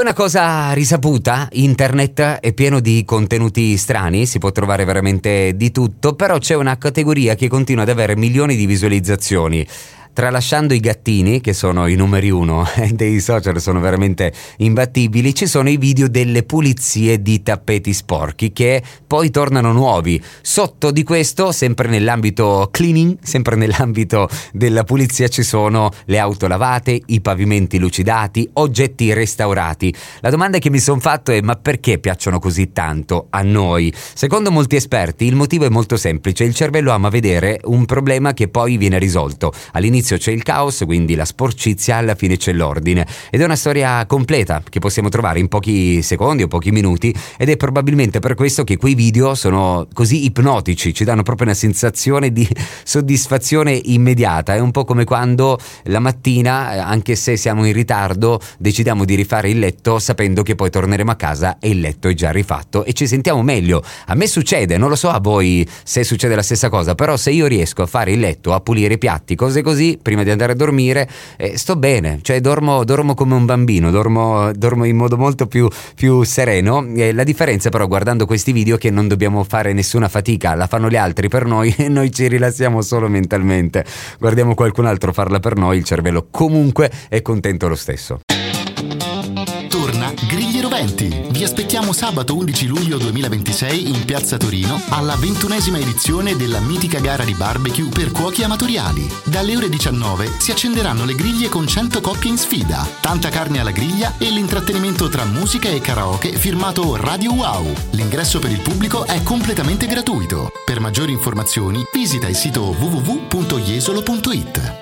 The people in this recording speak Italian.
una cosa risaputa: internet è pieno di contenuti strani, si può trovare veramente di tutto, però c'è una categoria che continua ad avere milioni di visualizzazioni. Tralasciando i gattini, che sono i numeri uno dei social, sono veramente imbattibili, ci sono i video delle pulizie di tappeti sporchi che poi tornano nuovi. Sotto di questo, sempre nell'ambito cleaning, sempre nell'ambito della pulizia, ci sono le auto lavate, i pavimenti lucidati, oggetti restaurati. La domanda che mi sono fatto è: ma perché piacciono così tanto a noi? Secondo molti esperti il motivo è molto semplice: il cervello ama vedere un problema che poi viene risolto. All'inizio c'è il caos, quindi la sporcizia, alla fine c'è l'ordine, ed è una storia completa che possiamo trovare in pochi secondi o pochi minuti, ed è probabilmente per questo che quei video sono così ipnotici, ci danno proprio una sensazione di soddisfazione immediata. È un po' come quando la mattina, anche se siamo in ritardo, decidiamo di rifare il letto sapendo che poi torneremo a casa e il letto è già rifatto e ci sentiamo meglio. A me succede, non lo so a voi se succede la stessa cosa, però se io riesco a fare il letto, a pulire i piatti, cose così, prima di andare a dormire, sto bene, cioè dormo come un bambino, dormo in modo molto più sereno. La differenza però, guardando questi video, è che non dobbiamo fare nessuna fatica, la fanno gli altri per noi e noi ci rilassiamo solo mentalmente. Guardiamo qualcun altro farla per noi, il cervello comunque è contento lo stesso. Torna Griglie Roventi. Vi aspettiamo sabato 11 luglio 2026 in Piazza Torino alla 21ª edizione della mitica gara di barbecue per cuochi amatoriali. Dalle ore 19 si accenderanno le griglie con 100 coppie in sfida, tanta carne alla griglia e l'intrattenimento tra musica e karaoke firmato Radio Wow. L'ingresso per il pubblico è completamente gratuito. Per maggiori informazioni visita il sito www.jesolo.it.